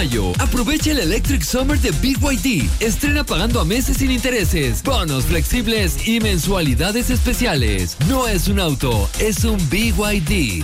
mayo. Aprovecha el Electric Summer de BYD. Estrena pagando a meses sin intereses, bonos flexibles y mensualidades especiales. No es un auto, es un BYD.